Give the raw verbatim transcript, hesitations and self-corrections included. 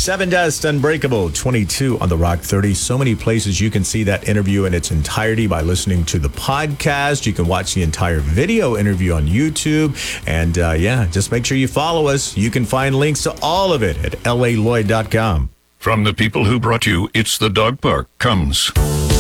Seven Dust, Unbreakable, twenty-two on the Rock thirty. So many places you can see that interview in its entirety by listening to the podcast. You can watch the entire video interview on YouTube. And uh, yeah, just make sure you follow us. You can find links to all of it at L A Lloyd dot com. From the people who brought you It's the Dog Park comes...